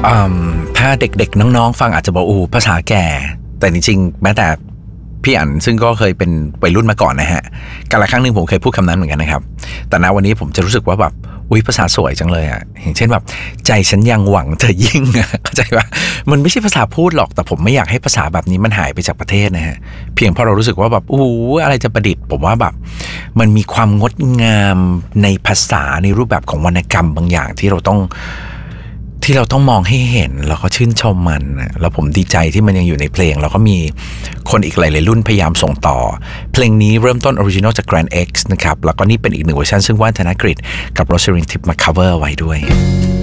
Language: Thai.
ถ้าเด็กๆน้องๆฟังอาจจะบอกภาษาแก่แต่จริงๆแม้แต่พี่อั๋นซึ่งก็เคยเป็นวัยรุ่นมาก่อนนะฮะกาลครั้งหนึ่งผมเคยพูดคำนั้นเหมือนกันนะครับแต่ณวันนี้ผมจะรู้สึกว่าแบบภาษาสวยจังเลยอ่ะอย่างเช่นแบบใจฉันยังหวังเธอยิ่งเข้าใจป่ะมันไม่ใช่ภาษาพูดหรอกแต่ผมไม่อยากให้ภาษาแบบนี้มันหายไปจากประเทศนะฮะเพียงเพราะเรารู้สึกว่าแบบอะไรจะประดิษฐ์ผมว่าแบบมันมีความงดงามในภาษาในรูปแบบของวรรณกรรมบางอย่างที่เราต้องมองให้เห็นแล้วก็ชื่นชมมันแล้วผมดีใจที่มันยังอยู่ในเพลงแล้วก็มีคนอีกหลายๆรุ่นพยายามส่งต่อเพลงนี้เริ่มต้นออริจินอลจาก Grand X นะครับแล้วก็นี่เป็นอีกหนึ่งเวอร์ชันซึ่งว่านธนกฤษกับโรสลินทิพย์มา cover ไว้ด้วย